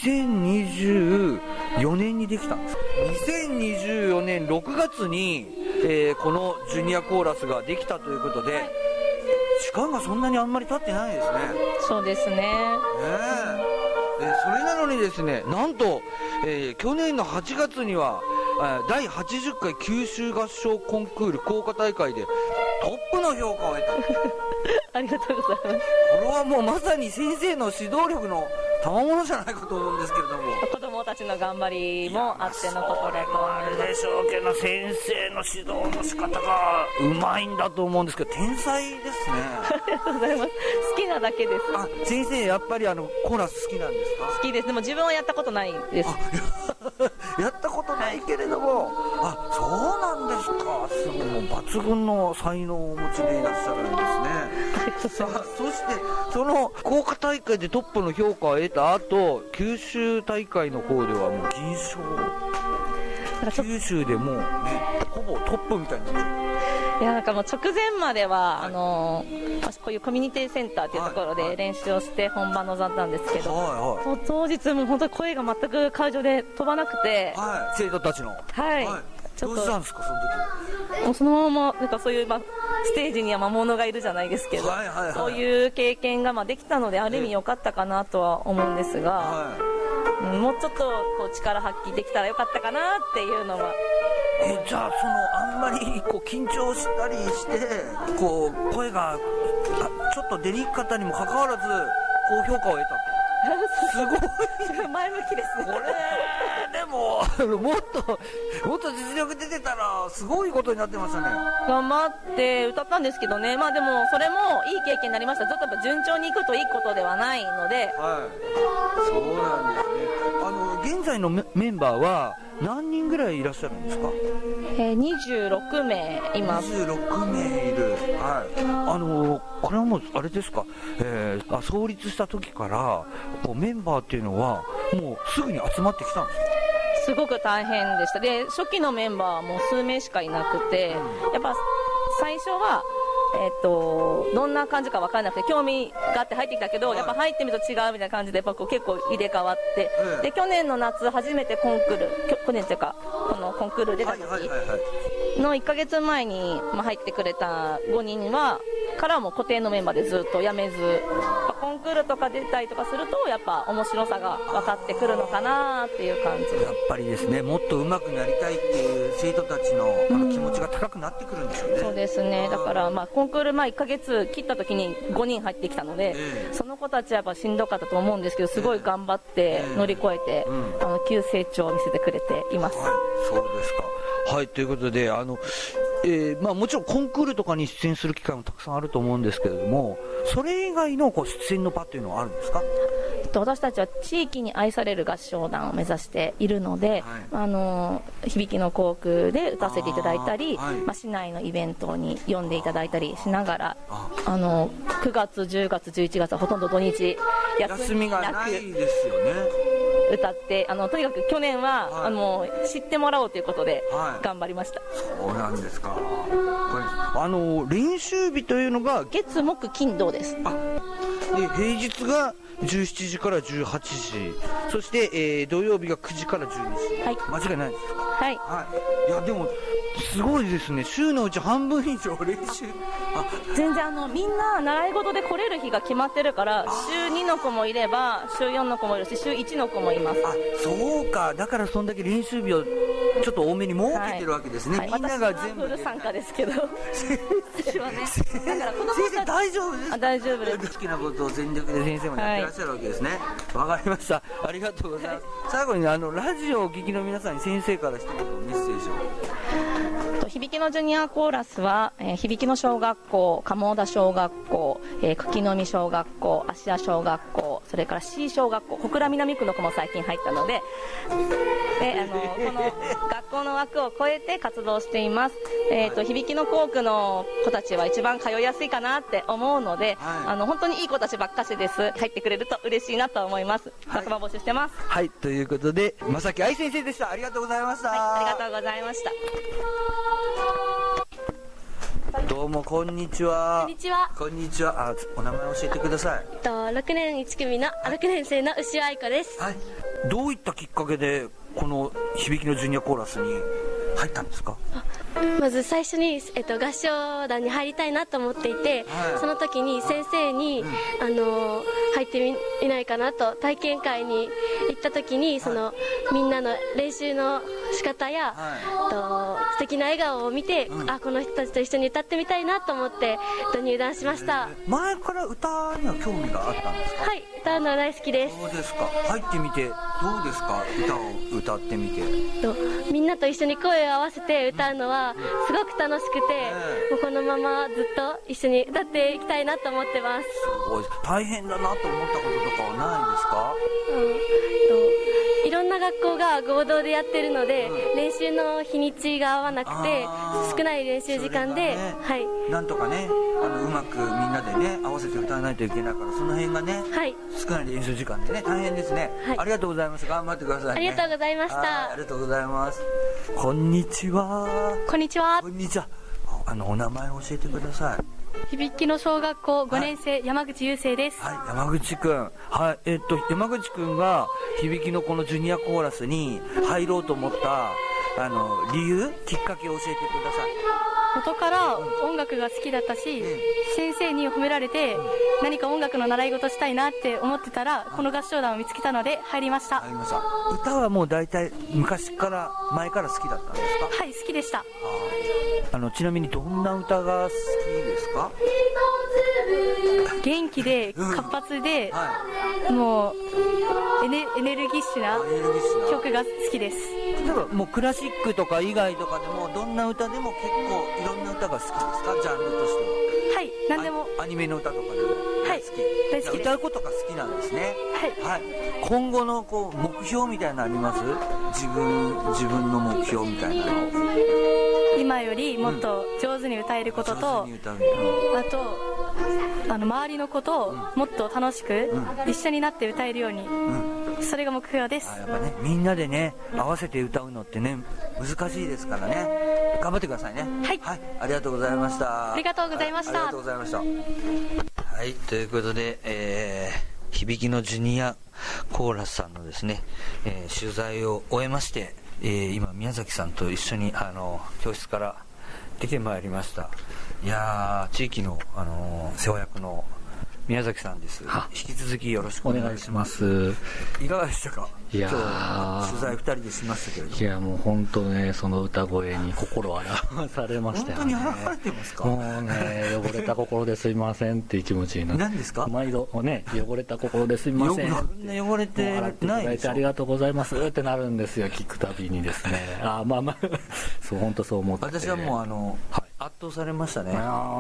2024年にできたんですか。2024年6月に、このジュニアコーラスができたということで、時間がそんなにあんまり経ってないですね。 そうですね。 それなのにですね、なんと、去年の8月には第80回九州合唱コンクール福岡大会でトップの評価を得たありがとうございます。 これはもうまさに先生の指導力の賜物じゃないかと思うんですけれども、 子供たちの頑張りもあってのことだと思います。 あれでしょうけど、先生の指導の仕方がうまいんだと思うんですけど、天才ですね。 ありがとうございます。好きなだけです。 あ、先生やっぱりコーラス好きなんですか。 好きです。でも自分はやったことないです。 やったことないけれども、あ、そうなんですか。すごい、もう抜群の才能をお持ちでいらっしゃるんですね。さあ、そしてその福岡大会でトップの評価を得た後、九州大会の方ではもう銀賞、九州でもうね、ほぼトップみたいになっちゃう。 いや、なんかもう直前までは、こういうコミュニティセンターっていうところで練習をして本番臨んだんですけど、当日も本当に声が全く会場で飛ばなくて、 生徒たちの、ちょっとどうしたんですか、その時。 もうそのままなんかそういう、ステージには魔物がいるじゃないですけど、そういう経験ができたので、ある意味良かったかなとは思うんですが、もうちょっとこう力発揮できたらよかったかなっていうのは。 じゃああんまりこう緊張したりしてこう声がちょっと出にくかったにもかかわらず高評価を得たと。すごい前向きですね。 これでももっと実力出てたらすごいことになってましたね。 頑張って歌ったんですけどね。でもそれもいい経験になりました。ちょっとやっぱ順調にいくといいことではないので、 そうなんですね。現在のメンバーは何人ぐらいいらっしゃるんですか。 26名います。 26名いる。これはもうあれですか、創立した時からこうメンバーっていうのはもうすぐに集まってきたんですか。 すごく大変でした。で、初期のメンバーはもう数名しかいなくて、やっぱ最初はどんな感じか分からなくて興味があって入ってきたけど、やっぱ入ってみると違うみたいな感じでやっぱこう結構入れ替わって、で去年の夏初めてコンクール、去年というかこのコンクール出た時の1ヶ月前に入ってくれた5人はからも固定のメンバーでずっと辞めず、コンクールとか出たりとかするとやっぱ面白さが分かってくるのかなっていう感じ。 やっぱりですね、もっと上手くなりたいっていう生徒たちの気持ちが高くなってくるんでしょうね。 そうですね。だからコンクール1ヶ月切った時に5人入ってきたので、その子たちはやっぱしんどかったと思うんですけど、すごい頑張って乗り越えて、急成長を見せてくれています。 そうですか。はい、ということでもちろんコンクールとかに出演する機会もたくさんあると思うんですけれども、それ以外の出演の場っていうのはあるんですか。 私たちは地域に愛される合唱団を目指しているので、響きの航空で歌わせていただいたり、市内のイベントに呼んでいただいたりしながら、9月10月11月はほとんど土日休みがないですよね。歌ってとにかく去年は、知ってもらおうということで頑張りました。 そうなんですか。練習日というのが月木金土です。 で平日が17時から18時、そして、土曜日が9時から12時、間違いないですか。いやでもすごいですね。週のうち半分以上練習。 全然みんな習い事で来れる日が決まってるから、週2の子もいれば週4の子もいるし週1の子もいます。 そうか。だからそんだけ練習日をちょっと多めに設けてるわけですね。みんなが全部フル参加ですけど私はね、だから先生大丈夫ですか。 大丈夫です。 好きなことを全力で先生もやってらっしゃるわけですね。わかりました。ありがとうございます。最後にラジオをお聞きの皆さんに先生から一言メッセージを。 響きのジュニアコーラスは、響きの小学校、鴨田小学校、茎の実小学校、芦屋小学校、それから C 小学校、小倉南区の子も最近入ったので、この学校の枠を超えて活動しています。響きの校区の子たちは一番通いやすいかなって思うので、本当にいい子たちばっかしです。入ってくれると嬉しいなと思います。学場募集してます。 はい、ということで正木愛先生でした。ありがとうございました。 ありがとうございました。 どうもこんにちは。 こんにちは。 こんにちは。お名前教えてください。 6年1組の6年生の牛尾愛子です。 はい。 どういったきっかけでこの響きのジュニアコーラスに入ったんですか？ まず最初に、合唱団に入りたいなと思っていて、 はい、 その時に先生に、入ってみないかなと体験会に行った時にみんなの練習の仕方や、素敵な笑顔を見て、この人たちと一緒に歌ってみたいなと思って入団しました。 前から歌には興味があったんですか？ はい、歌うのは大好きです。 そうですか。入ってみてどうですか？歌を歌ってみて。 みんなと一緒に声を合わせて歌うのはすごく楽しくて、もうこのままずっと一緒に歌っていきたいなと思ってます。 すごい。大変だなと思ったこととかはないですか？ いろんな学校が合同でやってるので、練習の日にちが合わなくて少ない練習時間で、はい、 なんとかねうまくみんなでね合わせて歌わないといけないから、その辺がね、 はい、 少ない練習時間でね大変ですね、はい、ありがとうございます。頑張ってくださいね。 ありがとうございました。 ありがとうございます。こんにちは。 こんにちは。 こんにちは。お名前を教えてください。 響きの小学校5年生、山口優生です。 はい、山口くん。はい、山口くんが響きのこのジュニアコーラスに入ろうと思った理由、きっかけを教えてください。 元から音楽が好きだったし、先生に褒められて何か音楽の習い事したいなって思ってたら、この合唱団を見つけたので入りました。 歌はもう大体昔から前から好きだったんですか？ はい、好きでした。 ちなみにどんな歌が好きですか？ 元気で活発で、もうエネルギッシュな曲が好きです。 例えばもうクラシックとか以外とかでもどんな歌でも結構いろんな歌が好きですか？ジャンルとしては。 はい、何でも。 アニメの歌とかでも大好きです。 歌うことが好きなんですね。 はい、 今後の目標みたいなのあります？自分の目標みたいなの。 今よりもっと上手に歌えることと、あと周りのことをもっと楽しく一緒になって歌えるように、それが目標です。 やっぱね、みんなでね合わせて歌うのってね難しいですからね。頑張ってくださいね。 はい、 はい、ありがとうございました。 ありがとうございました。 ありがとうございました。はい、ということで、響きのジュニアコーラスさんのですね、取材を終えまして、今宮崎さんと一緒に教室から出てまいりました。いやー、地域の、世話役の宮崎さんです。引き続きよろしくお願いします。いかがでしたか？ いや今日取材2人でしましたけれども。 いや、もう本当ね、その歌声に心を表されましたよね。 本当に表れてますか？ もうね、汚れた心ですいませんっていう気持ちになって。 何ですか？ 毎度ね、汚れた心ですいません。 そんな汚れてないでしょ。 ありがとうございますってなるんですよ、聞くたびにですね。そう、本当そう思って。 私はもう圧倒されましたね。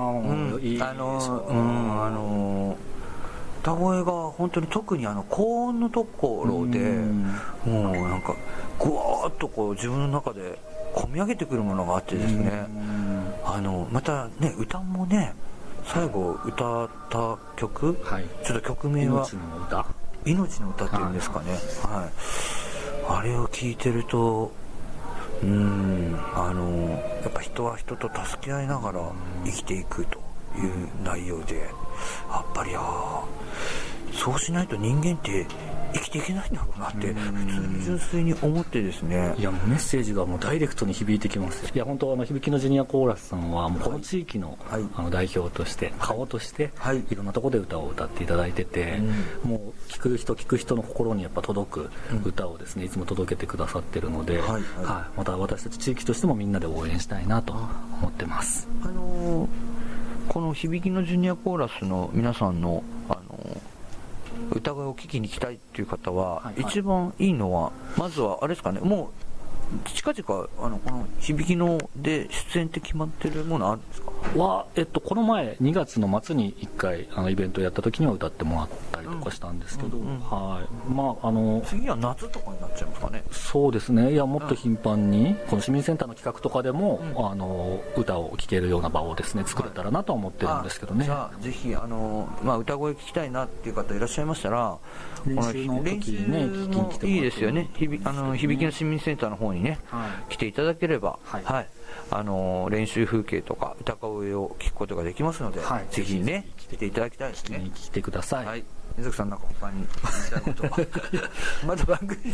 歌声が本当に特に高音のところでもうなんかぐわーっと自分の中で込み上げてくるものがあってですね、またね歌もね最後歌った曲、ちょっと曲名は命の歌っていうんですかね、あれを聞いてるとやっぱ人は人と助け合いながら生きていくという内容で、やっぱりそうしないと人間って生きていけないんだろうなって普通に純粋に思ってですね。 いや、もうメッセージがもうダイレクトに響いてきますよ。いや、本当響きのジュニアコーラスさんはもうこの地域の、代表として顔として、いろんなところで歌を歌っていただいてて、もう聞く人の心にやっぱ届く歌をですね、いつも届けてくださってるので、また私たち地域としてもみんなで応援したいなと思ってます。 この響きのジュニアコーラスの皆さんの歌声を聴きに行きたいっていう方は、一番いいのはまずはあれですかね、もう近々この響きので出演って決まってるものあるんですか？ この前2月の末に1回イベントをやった時には歌ってもらったりとかしたんですけど、 次は夏とかになっちゃいますかね？ そうですね。いや、もっと頻繁にこの市民センターの企画とかでも、歌を聴けるような場をですね作れたらなとは思ってるんですけどね。 じゃあぜひ歌声聴きたいなっていう方いらっしゃいましたら、 練習の時にね、聞きに来てもらっていいですよね。響きの市民センターの方にね、来ていただければ、練習風景とか歌声を聞くことができますので、ぜひね来ていただきたいですね。 来てください。 水木さんなんか他に言いたいことはまだ番組